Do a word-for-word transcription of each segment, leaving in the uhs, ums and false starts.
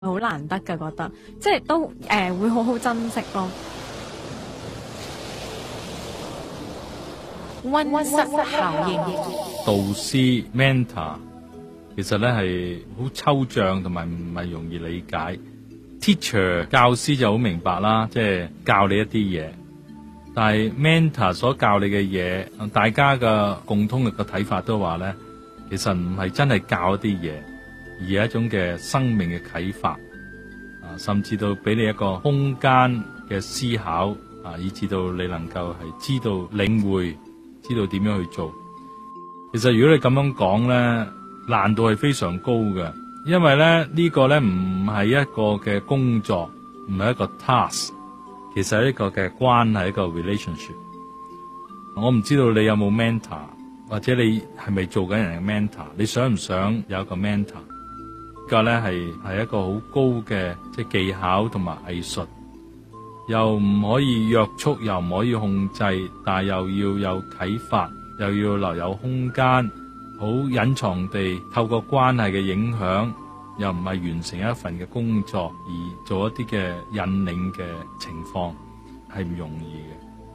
好難得嘅，覺得即係都誒、呃、會好好珍惜咯。溫室效應， 導師 mentor 其實咧係好抽象同埋唔係容易理解。teacher 教師就好明白啦，即係教你一啲嘢。但係 mentor 所教你嘅嘢，大家嘅共通嘅睇法都話咧，其實唔係真係教一啲嘢，而係一種嘅生命嘅啟發啊，甚至到俾你一個空間嘅思考啊，以至到你能夠係知道領會，知道點樣去做。其實如果你咁樣講咧，難度係非常高嘅，因為咧呢個咧唔係一個嘅工作，唔係一個 task， 其實係一個嘅關係，一個 relationship。我唔知道你有冇 mentor， 或者你係咪做緊人嘅 mentor， 你想唔想有一個 mentor？ 呢個咧係係一個好高嘅即係技巧同埋藝術，又唔可以約束，又唔可以控制，但係又要有啟發，又要留有空間，好隱藏地透過關係嘅影響，又唔係完成一份嘅工作而做一啲嘅引領嘅情況，係唔容易嘅。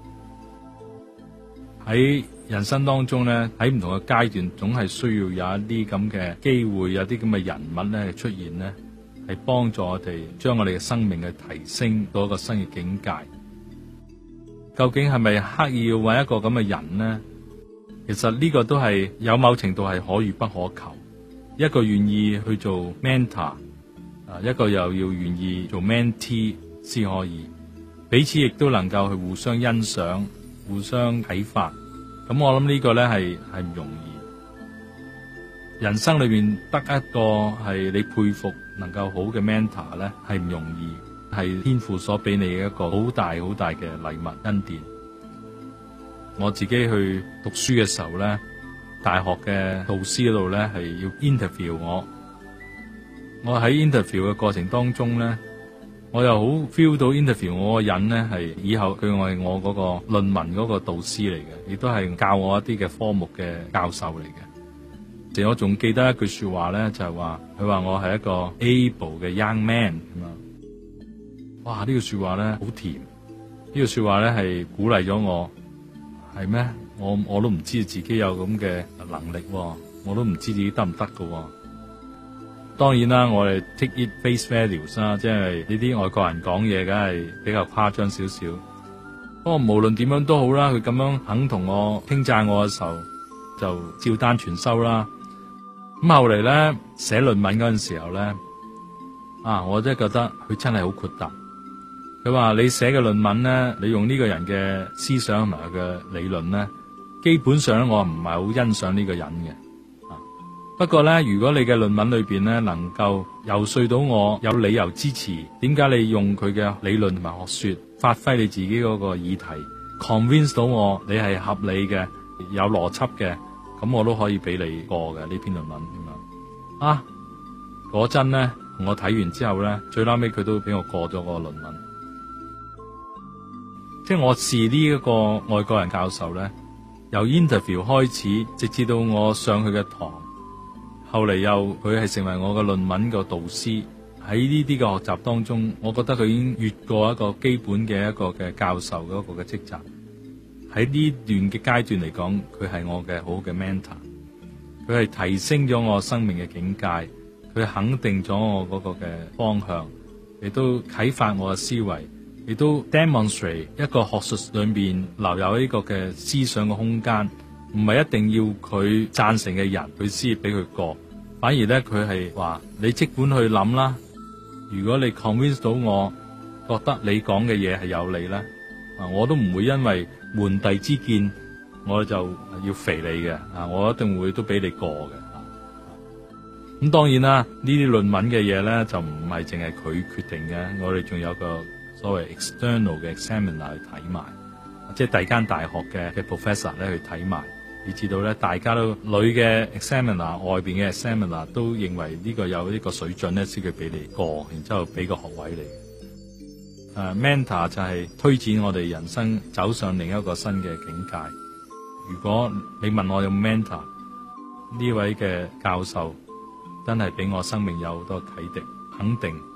喺人生當中咧，喺唔同嘅階段，總係需要有一啲咁嘅機會，有啲咁嘅人物咧出現咧，係幫助我哋將我哋嘅生命嘅提升到一個新嘅境界。究竟係咪刻意要揾一個咁嘅人呢？其實呢個都係有某程度係可遇不可求。一個願意去做 mentor， 啊，一個又要願意做 mentee 先可以，彼此亦都能夠去互相欣賞、互相啟發。咁我諗呢個咧係係唔容易。人生裏邊得一個係你佩服能夠好嘅 mentor 咧，係唔容易，係天父所俾你嘅一個好大好大嘅禮物恩典。我自己去讀書嘅時候咧，大學嘅導師嗰度咧係要 interview 我，我喺 interview 嘅過程當中咧，我又好 feel 到 interview 我個人咧係以後佢係我嗰個論文嗰個導師嚟嘅，亦都係教我一啲嘅科目嘅教授嚟嘅。我仲記得一句說話咧，就係話佢話我係一個 able 嘅 young man 咁啊！哇，呢句說話咧好甜，呢句說話咧係鼓勵咗我。係咩？我我都唔知自己有咁嘅能力，我都唔知自己得唔得㗎。當然啦，我哋 take it face values 啦，即係呢啲外國人講嘢，梗係比較誇張少少。不過無論點樣都好啦，佢咁樣肯同我稱讚我嘅時候，就照單全收啦。咁後嚟咧寫論文嗰陣時候咧，啊，我真係覺得佢真係好豁達。佢話你寫嘅論文咧，你用呢個人嘅思想同埋佢嘅理論咧，基本上我唔係好欣賞呢個人嘅。啊，不過咧，如果你嘅論文裏邊咧能夠游說到我有理由支持，點解你用佢嘅理論同埋學說，發揮你自己嗰個議題 ，convince 到我你係合理嘅、有邏輯嘅，咁我都可以俾你過嘅呢篇論文咁樣。啊，嗰陣咧我睇完之後咧，最撈尾佢都俾我過咗個論文。即係我視呢一個外國人教授咧，由 interview 開始，直至到我上佢嘅堂，後嚟又佢係成為我嘅論文個導師。喺呢啲嘅學習當中，我覺得佢已經越過一個基本嘅一個嘅教授嗰個嘅職責。喺呢段嘅階段嚟講，佢係我嘅好嘅 mentor， 佢係提升咗我生命嘅境界，佢肯定咗我嗰個嘅方向，亦都啟發我嘅思維。亦都 demonstrate 一個學術裏面留有呢個嘅思想嘅空間，唔係一定要佢贊成嘅人佢先俾佢過，反而咧佢係話你即管去諗啦。如果你 convince 到我，覺得你講嘅嘢係有理咧，啊，我都唔會因為門第之見我就要肥你嘅，啊，我一定會都俾你過嘅。咁當然啦，呢啲論文嘅嘢咧就唔係淨係佢決定嘅，我哋仲有個所謂 external 嘅 examiner 去睇埋，即係第二間大學嘅嘅 professor 咧去睇埋，以至到咧大家都女嘅 examiner 外邊嘅 examiner 都認為呢個有呢個水準咧，先佢俾你過，然之後俾個學位你。誒、uh, mentor 就係推薦我哋人生走上另一個新嘅境界。如果你問我有冇 mentor， 呢位嘅教授真係俾我生命有好多啟迪肯定。